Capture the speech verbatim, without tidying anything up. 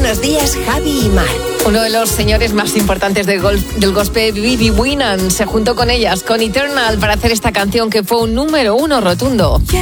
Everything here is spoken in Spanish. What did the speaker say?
Buenos días, Javi y Mar. Uno de los señores más importantes del, golf, del gospel, B B Winans, se juntó con ellas, con Eternal, para hacer esta canción que fue un número uno rotundo.